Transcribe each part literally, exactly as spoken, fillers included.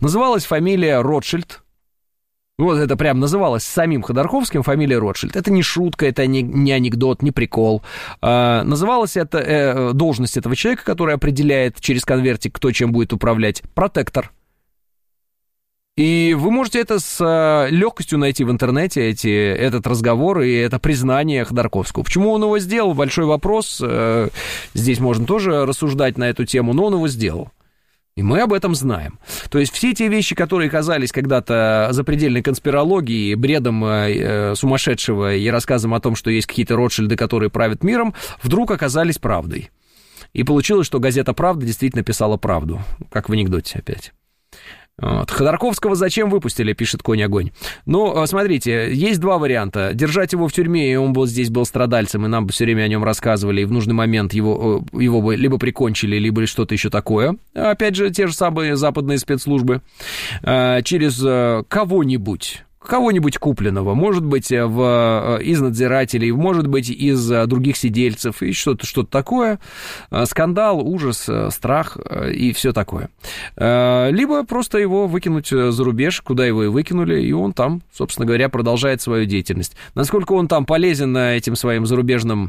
Называлась фамилия Ротшильд. Вот это прям называлось самим Ходорковским фамилия Ротшильд. Это не шутка, это не, не анекдот, не прикол. А, называлась это э, должность этого человека, который определяет через конвертик, кто чем будет управлять, протектор. И вы можете это с э, легкостью найти в интернете, эти, этот разговор и это признание Ходорковского. Почему он его сделал? Большой вопрос. Э, здесь можно тоже рассуждать на эту тему, но он его сделал. И мы об этом знаем. То есть все те вещи, которые казались когда-то запредельной конспирологией, бредом э, сумасшедшего и рассказом о том, что есть какие-то Ротшильды, которые правят миром, вдруг оказались правдой. И получилось, что газета «Правда» действительно писала правду, как в анекдоте опять. Вот. Ходорковского зачем выпустили, пишет Конь-Огонь. Ну, смотрите, есть два варианта. Держать его в тюрьме, и он был здесь был страдальцем, и нам бы все время о нем рассказывали, и в нужный момент его, его бы либо прикончили, либо что-то еще такое. Опять же, те же самые западные спецслужбы. Через кого-нибудь. Кого-нибудь купленного, может быть, в, из надзирателей, может быть, из других сидельцев, и что-то, что-то такое, скандал, ужас, страх и все такое. Либо просто его выкинуть за рубеж, куда его и выкинули, и он там, собственно говоря, продолжает свою деятельность. Насколько он там полезен этим своим зарубежным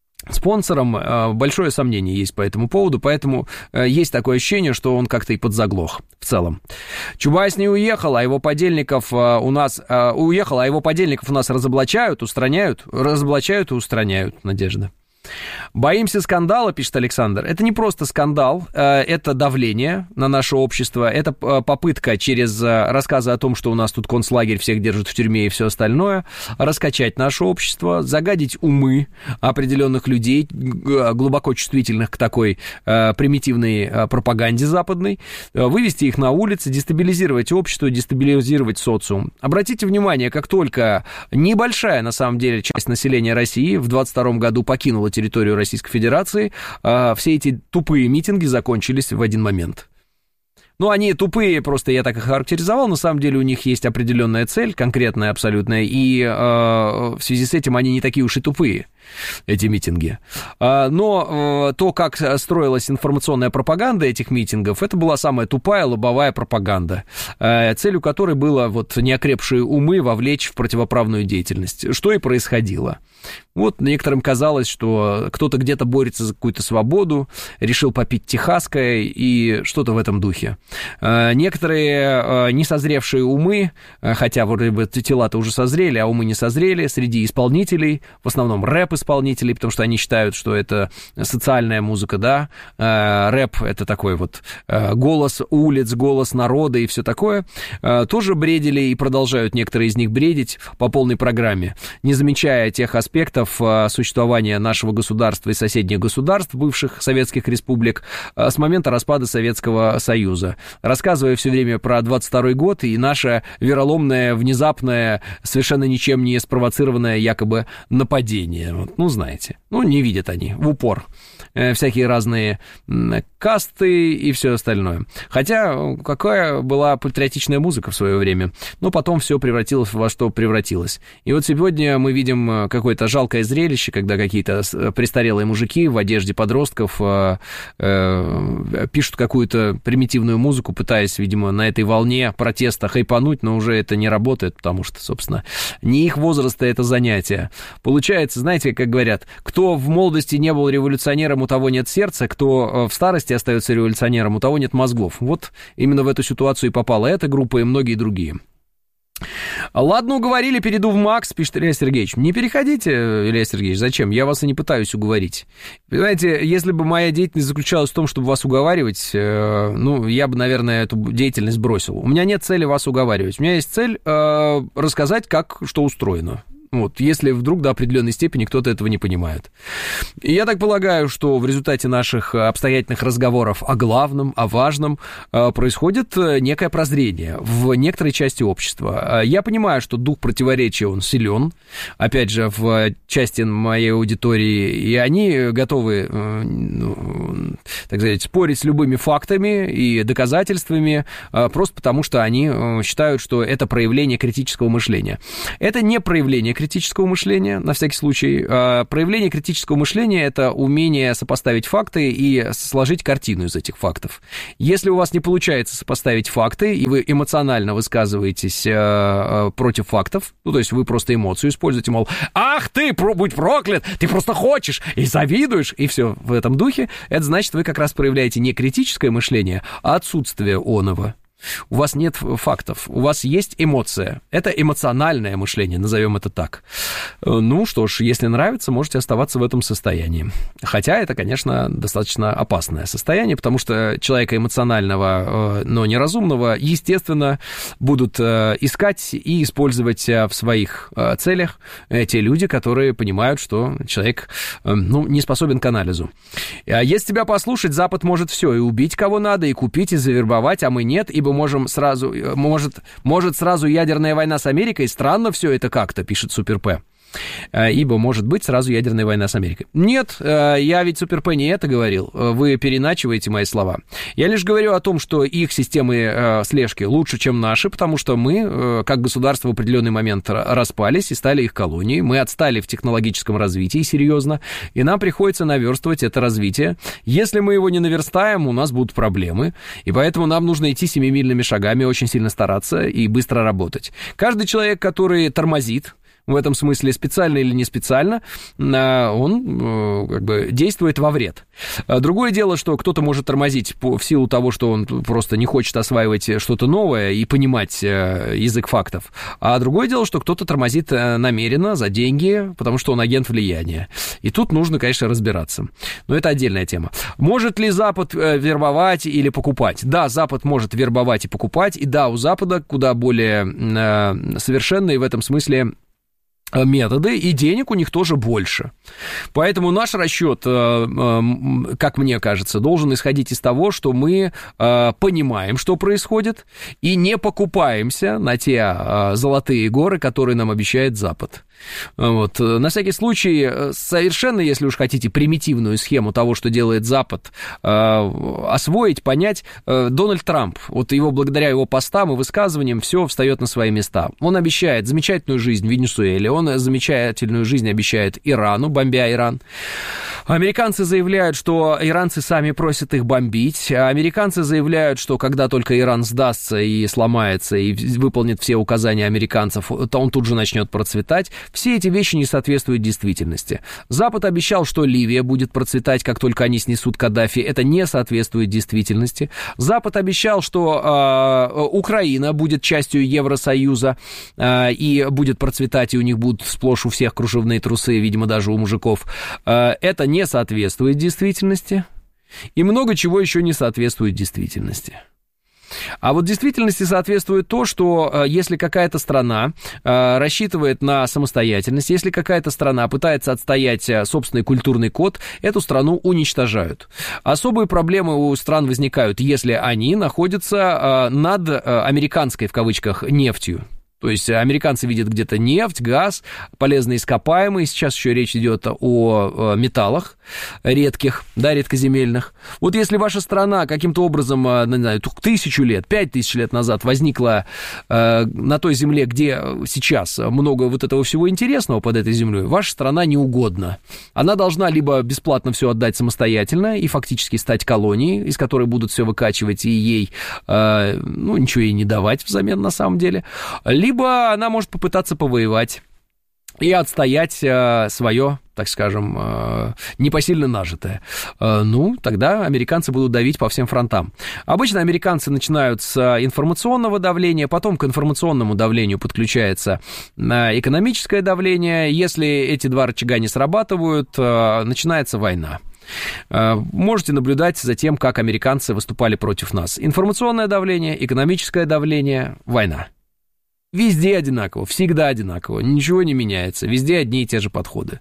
спонсором, большое сомнение есть по этому поводу, поэтому есть такое ощущение, что он как-то и подзаглох в целом. Чубайс не уехал, а его подельников у нас... Уехал, а его подельников у нас разоблачают, устраняют, разоблачают и устраняют, Надежда. Боимся скандала, пишет Александр. Это не просто скандал, это давление на наше общество, это попытка через рассказы о том, что у нас тут концлагерь, всех держат в тюрьме и все остальное, раскачать наше общество, загадить умы определенных людей, глубоко чувствительных к такой примитивной пропаганде западной, вывести их на улицы, дестабилизировать общество, дестабилизировать социум. Обратите внимание, как только небольшая, на самом деле, часть населения России в двадцать втором году покинула территорию Российской Федерации, все эти тупые митинги закончились в один момент. Ну, они тупые, просто я так их характеризовал, на самом деле у них есть определенная цель, конкретная абсолютная, и э, в связи с этим они не такие уж и тупые, эти митинги. А, но э, то, как строилась информационная пропаганда этих митингов, это была самая тупая лобовая пропаганда, э, целью которой было вот неокрепшие умы вовлечь в противоправную деятельность, что и происходило. Вот некоторым казалось, что кто-то где-то борется за какую-то свободу, решил попить техасское и что-то в этом духе. Некоторые несозревшие умы, хотя вроде бы тела-то уже созрели, а умы не созрели, среди исполнителей, в основном рэп-исполнителей, потому что они считают, что это социальная музыка, да, рэп — это такой вот голос улиц, голос народа и все такое, тоже бредили и продолжают некоторые из них бредить по полной программе, не замечая тех аспектов существования нашего государства и соседних государств, бывших советских республик, с момента распада Советского Союза, рассказывая все время про двадцать второй год и наше вероломное, внезапное, совершенно ничем не спровоцированное якобы нападение. Вот, ну, знаете, ну, не видят они в упор всякие разные касты и все остальное. Хотя какая была патриотичная музыка в свое время, но потом все превратилось во что превратилось. И вот сегодня мы видим какое-то жалкое зрелище, когда какие-то престарелые мужики в одежде подростков э, э, пишут какую-то примитивную музыку, пытаясь, видимо, на этой волне протеста хайпануть, но уже это не работает, потому что, собственно, не их возраста это занятие. Получается, знаете, как говорят, кто в молодости не был революционером, у того нет сердца, кто в старости остается революционером, у того нет мозгов. Вот именно в эту ситуацию и попала эта группа и многие другие. Ладно, уговорили, перейду в МАКС, пишет Илья Сергеевич. Не переходите, Илья Сергеевич, зачем? Я вас и не пытаюсь уговорить. Понимаете, если бы моя деятельность заключалась в том, чтобы вас уговаривать, э, ну, я бы, наверное, эту деятельность бросил. У меня нет цели вас уговаривать. У меня есть цель э, рассказать, как что устроено. Вот, если вдруг до определенной степени кто-то этого не понимает. И я так полагаю, что в результате наших обстоятельных разговоров о главном, о важном, происходит некое прозрение в некоторой части общества. Я понимаю, что дух противоречия, он силен, опять же, в части моей аудитории, и они готовы, ну, так сказать, спорить с любыми фактами и доказательствами, просто потому что они считают, что это проявление критического мышления. Это не проявление критического мышления, на всякий случай. Проявление критического мышления – это умение сопоставить факты и сложить картину из этих фактов. Если у вас не получается сопоставить факты, и вы эмоционально высказываетесь против фактов, ну, то есть вы просто эмоцию используете, мол, ах ты, будь проклят, ты просто хочешь и завидуешь, и все в этом духе, это значит, вы как раз проявляете не критическое мышление, а отсутствие оного. У вас нет фактов, у вас есть эмоция. Это эмоциональное мышление, назовем это так. Ну что ж, если нравится, можете оставаться в этом состоянии. Хотя это, конечно, достаточно опасное состояние, потому что человека эмоционального, но неразумного, естественно, будут искать и использовать в своих целях те люди, которые понимают, что человек, ну, не способен к анализу. Если тебя послушать, Запад может все, и убить кого надо, и купить, и завербовать, а мы нет, ибо можем сразу, может, может сразу ядерная война с Америкой, странно все это как-то, пишет Супер П. Ибо может быть сразу ядерная война с Америкой. Нет, я ведь Супер П не это говорил, вы переначиваете мои слова. Я лишь говорю о том, что их системы слежки лучше, чем наши, потому что мы, как государство, в определенный момент распались и стали их колонией, мы отстали в технологическом развитии серьезно, и нам приходится наверстывать это развитие. Если мы его не наверстаем, у нас будут проблемы, и поэтому нам нужно идти семимильными шагами, очень сильно стараться и быстро работать. Каждый человек, который тормозит, в этом смысле специально или не специально, он как бы действует во вред. Другое дело, что кто-то может тормозить в силу того, что он просто не хочет осваивать что-то новое и понимать язык фактов. А другое дело, что кто-то тормозит намеренно, за деньги, потому что он агент влияния. И тут нужно, конечно, разбираться. Но это отдельная тема. Может ли Запад вербовать или покупать? Да, Запад может вербовать и покупать. И да, у Запада куда более совершенные в этом смысле методы, и денег у них тоже больше. Поэтому наш расчет, как мне кажется, должен исходить из того, что мы понимаем, что происходит, и не покупаемся на те золотые горы, которые нам обещает Запад. Вот. На всякий случай, совершенно, если уж хотите, примитивную схему того, что делает Запад, освоить, понять, Дональд Трамп, вот его, благодаря его постам и высказываниям, все встает на свои места. Он обещает замечательную жизнь в Венесуэле, он замечательную жизнь обещает Ирану, бомбя Иран. Американцы заявляют, что иранцы сами просят их бомбить. Американцы заявляют, что когда только Иран сдастся и сломается, и выполнит все указания американцев, то он тут же начнет процветать. Все эти вещи не соответствуют действительности. Запад обещал, что Ливия будет процветать, как только они снесут Каддафи. Это не соответствует действительности. Запад обещал, что э, Украина будет частью Евросоюза э, и будет процветать, и у них будут сплошь у всех кружевные трусы, видимо, даже у мужиков. Э, это не соответствует действительности. И много чего еще не соответствует действительности. А вот действительности соответствует то, что если какая-то страна рассчитывает на самостоятельность, если какая-то страна пытается отстоять собственный культурный код, эту страну уничтожают. Особые проблемы у стран возникают, если они находятся над американской, в кавычках, нефтью. То есть американцы видят где-то нефть, газ, полезные ископаемые. Сейчас еще речь идет о металлах редких, да, редкоземельных. Вот если ваша страна каким-то образом, не знаю, тысячу лет, пять тысяч лет назад возникла э, на той земле, где сейчас много вот этого всего интересного под этой землей, ваша страна неугодна. Она должна либо бесплатно все отдать самостоятельно и фактически стать колонией, из которой будут все выкачивать и ей, э, ну, ничего ей не давать взамен на самом деле, либо она может попытаться повоевать и отстоять э, свое, так скажем, э, непосильно нажитое. Э, ну, тогда американцы будут давить по всем фронтам. Обычно американцы начинают с информационного давления, потом к информационному давлению подключается э, экономическое давление. Если эти два рычага не срабатывают, э, начинается война. Можете наблюдать за тем, как американцы выступали против нас. Информационное давление, экономическое давление, война. Везде одинаково, всегда одинаково, ничего не меняется, везде одни и те же подходы,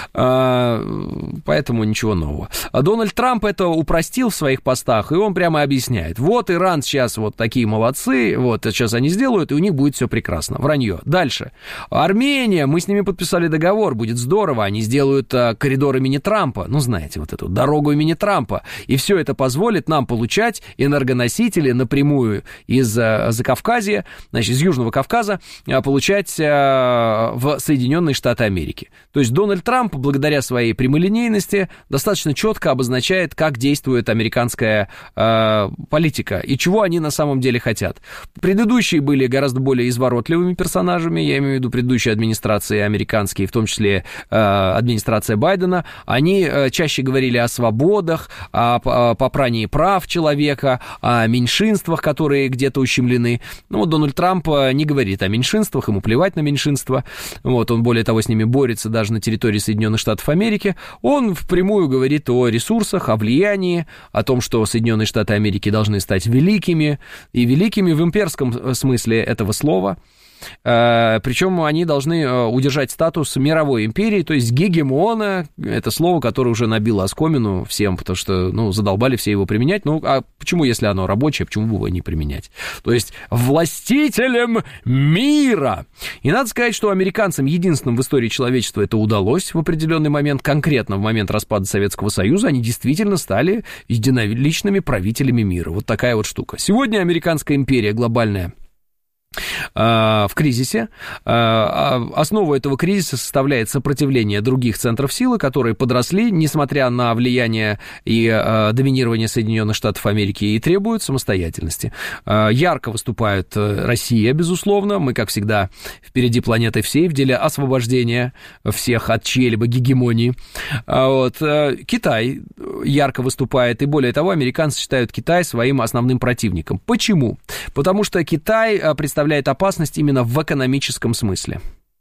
поэтому ничего нового. А Дональд Трамп это упростил в своих постах, и он прямо объясняет, вот Иран сейчас вот такие молодцы, вот сейчас они сделают, и у них будет все прекрасно. Вранье. Дальше. Армения, мы с ними подписали договор, будет здорово, они сделают коридор имени Трампа, ну знаете, вот эту дорогу имени Трампа, и все это позволит нам получать энергоносители напрямую из Закавказья, значит, из Южного Кавказа, Кавказа получать в Соединенные Штаты Америки. То есть Дональд Трамп, благодаря своей прямолинейности, достаточно четко обозначает, как действует американская э, политика и чего они на самом деле хотят. Предыдущие были гораздо более изворотливыми персонажами, я имею в виду предыдущие администрации американские, в том числе э, администрация Байдена. Они э, чаще говорили о свободах, о, о попрании прав человека, о меньшинствах, которые где-то ущемлены. Ну, вот Дональд Трамп не говорит о меньшинствах, ему плевать на меньшинства. Вот, он, более того, с ними борется даже на территории Соединенных Штатов Америки. Он впрямую говорит о ресурсах, о влиянии, о том, что Соединенные Штаты Америки должны стать великими, и великими в имперском смысле этого слова. Причем они должны удержать статус мировой империи, то есть гегемона, это слово, которое уже набило оскомину всем, потому что, ну, задолбали все его применять. Ну, а почему, если оно рабочее, почему бы его не применять? То есть властителем мира. И надо сказать, что американцам единственным в истории человечества это удалось в определенный момент, конкретно в момент распада Советского Союза, они действительно стали единоличными правителями мира. Вот такая вот штука. Сегодня американская империя глобальная в кризисе. Основу этого кризиса составляет сопротивление других центров силы, которые подросли, несмотря на влияние и доминирование Соединенных Штатов Америки, и требуют самостоятельности. Ярко выступает Россия, безусловно. Мы, как всегда, впереди планеты всей в деле освобождения всех от чьей-либо гегемонии. Вот. Китай ярко выступает, и более того, американцы считают Китай своим основным противником. Почему? Потому что Китай представляет представляет опасность именно в экономическом смысле.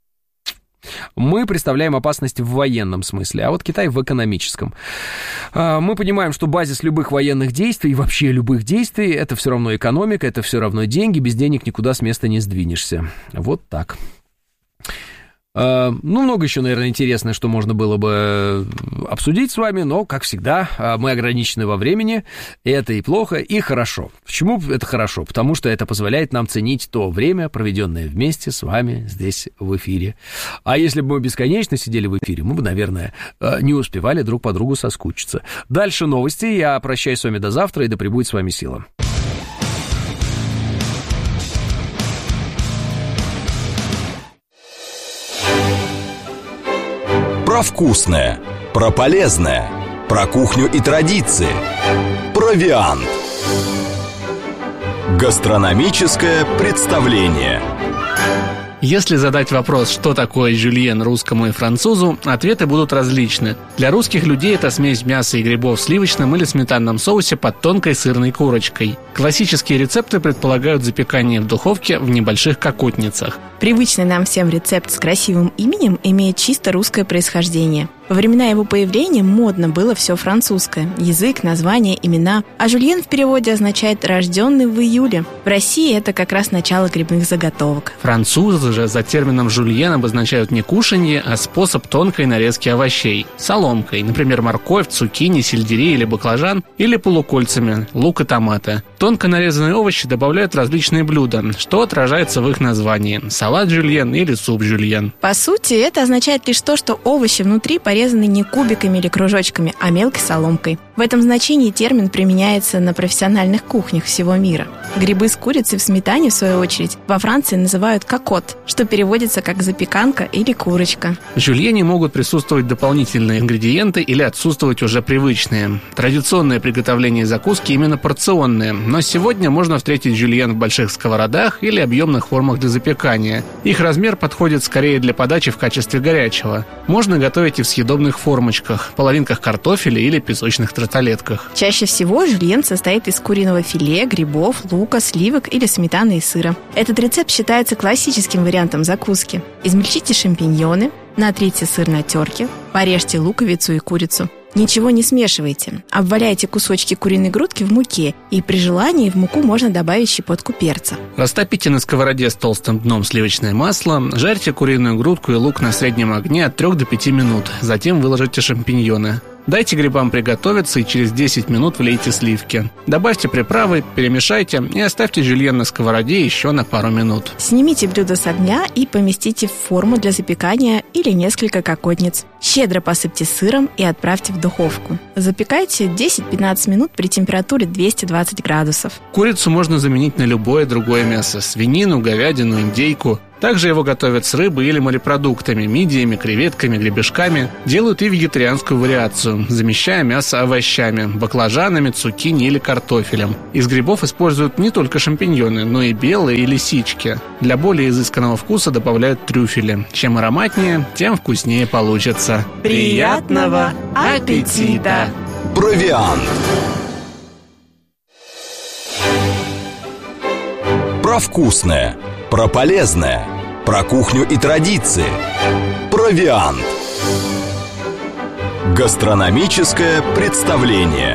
Мы представляем опасность в военном смысле, а вот Китай в экономическом. Мы понимаем, что базис любых военных действий, вообще любых действий, это все равно экономика, это все равно деньги, без денег никуда с места не сдвинешься. Вот так. Ну, много еще, наверное, интересного, что можно было бы обсудить с вами, но, как всегда, мы ограничены во времени, это и плохо, и хорошо. Почему это хорошо? Потому что это позволяет нам ценить то время, проведенное вместе с вами здесь в эфире. А если бы мы бесконечно сидели в эфире, мы бы, наверное, не успевали друг по другу соскучиться. Дальше новости, я прощаюсь с вами до завтра, и да пребудет с вами сила. Про вкусное, про полезное, про кухню и традиции, провиант. Гастрономическое представление. Если задать вопрос, что такое жюльен русскому и французу, ответы будут различны. Для русских людей это смесь мяса и грибов в сливочном или сметанном соусе под тонкой сырной корочкой. Классические рецепты предполагают запекание в духовке в небольших кокотницах. Привычный нам всем рецепт с красивым именем имеет чисто русское происхождение. Во времена его появления модно было все французское – язык, название, имена. А жюльен в переводе означает «рожденный в июле». В России это как раз начало грибных заготовок. Французы же за термином жюльен обозначают не кушанье, а способ тонкой нарезки овощей. Соломкой, например, морковь, цукини, сельдерей или баклажан, или полукольцами – лук и томаты. Тонко нарезанные овощи добавляют в различные блюда, что отражается в их названии – салат жюльен или суп жюльен. По сути, это означает лишь то, что овощи внутри порезаны не кубиками или кружочками, а мелкой соломкой. В этом значении термин применяется на профессиональных кухнях всего мира. Грибы с курицей в сметане, в свою очередь, во Франции называют кокот, что переводится как запеканка или курочка. В жюльене могут присутствовать дополнительные ингредиенты или отсутствовать уже привычные. Традиционное приготовление закуски именно порционное, но сегодня можно встретить жюльен в больших сковородах или объемных формах для запекания. Их размер подходит скорее для подачи в качестве горячего. Можно готовить и в съедобных формочках, половинках картофеля или песочных тарталетках. Чаще всего жюльен состоит из куриного филе, грибов, лука, сливок или сметаны и сыра. Этот рецепт считается классическим вариантом закуски. Измельчите шампиньоны, натрите сыр на терке, порежьте луковицу и курицу. Ничего не смешивайте. Обваляйте кусочки куриной грудки в муке, и при желании в муку можно добавить щепотку перца. Растопите на сковороде с толстым дном сливочное масло, жарьте куриную грудку и лук на среднем огне от трёх до пяти минут, затем выложите шампиньоны. Дайте грибам приготовиться и через десять минут влейте сливки. Добавьте приправы, перемешайте и оставьте жюльен на сковороде еще на пару минут. Снимите блюдо с огня и поместите в форму для запекания или несколько кокотниц. Щедро посыпьте сыром и отправьте в духовку. Запекайте десять-пятнадцать минут при температуре двести двадцать градусов. Курицу можно заменить на любое другое мясо – свинину, говядину, индейку. Также его готовят с рыбой или морепродуктами, мидиями, креветками, гребешками. Делают и вегетарианскую вариацию, замещая мясо овощами, баклажанами, цукини или картофелем. Из грибов используют не только шампиньоны, но и белые и лисички. Для более изысканного вкуса добавляют трюфели. Чем ароматнее, тем вкуснее получится. Приятного аппетита! Провиант. Про вкусное, про полезное, про кухню и традиции. Провиант. Гастрономическое представление.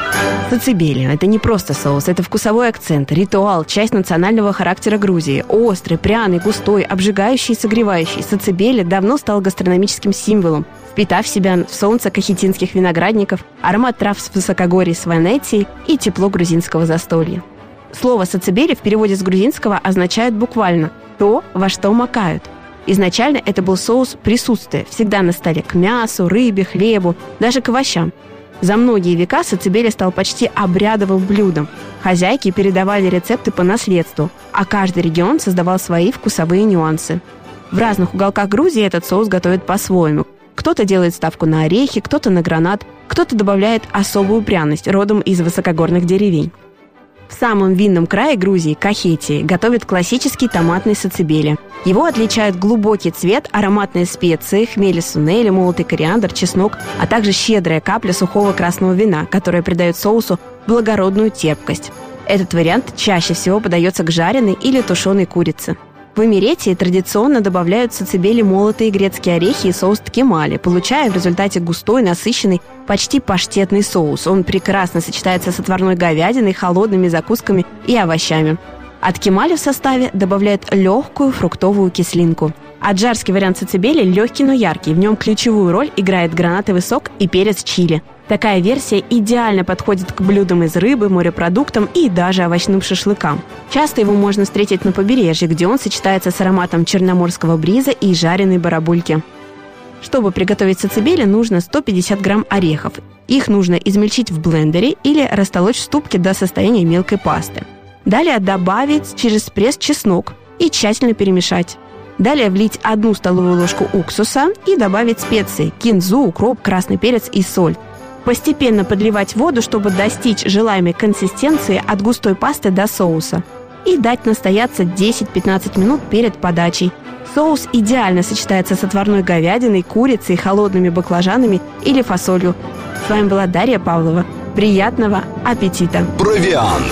Сацебели – это не просто соус, это вкусовой акцент, ритуал, часть национального характера Грузии. Острый, пряный, густой, обжигающий и согревающий. Сацебели давно стал гастрономическим символом, впитав в себя в солнце кахетинских виноградников, аромат трав с высокогорья Сванетии и тепло грузинского застолья. Слово «сацебели» в переводе с грузинского означает буквально «то, во что макают». Изначально это был соус присутствия, всегда на столе к мясу, рыбе, хлебу, даже к овощам. За многие века сацебели стал почти обрядовым блюдом. Хозяйки передавали рецепты по наследству, а каждый регион создавал свои вкусовые нюансы. В разных уголках Грузии этот соус готовят по-своему. Кто-то делает ставку на орехи, кто-то на гранат, кто-то добавляет особую пряность, родом из высокогорных деревень. В самом винном крае Грузии, Кахетии, готовят классический томатный сацебели. Его отличают глубокий цвет, ароматные специи, хмели сунели, молотый кориандр, чеснок, а также щедрая капля сухого красного вина, которая придает соусу благородную терпкость. Этот вариант чаще всего подается к жареной или тушеной курице. В Эмеретии традиционно добавляют в сацебели молотые грецкие орехи и соус ткемали, получая в результате густой, насыщенный, почти паштетный соус. Он прекрасно сочетается с отварной говядиной, холодными закусками и овощами. А ткемали в составе добавляют легкую фруктовую кислинку. Аджарский вариант сацебели легкий, но яркий. В нем ключевую роль играет гранатовый сок и перец чили. Такая версия идеально подходит к блюдам из рыбы, морепродуктам и даже овощным шашлыкам. Часто его можно встретить на побережье, где он сочетается с ароматом черноморского бриза и жареной барабульки. Чтобы приготовить сацебели, нужно сто пятьдесят грамм орехов. Их нужно измельчить в блендере или растолочь в ступке до состояния мелкой пасты. Далее добавить через пресс чеснок и тщательно перемешать. Далее влить одну столовую ложку уксуса и добавить специи – кинзу, укроп, красный перец и соль. Постепенно подливать воду, чтобы достичь желаемой консистенции от густой пасты до соуса. И дать настояться десять-пятнадцать минут перед подачей. Соус идеально сочетается с отварной говядиной, курицей, холодными баклажанами или фасолью. С вами была Дарья Павлова. Приятного аппетита! Провиант.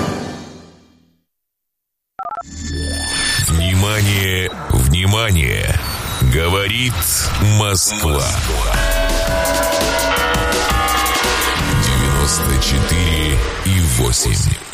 Внимание, внимание! Говорит Москва. девяносто четыре и восемь.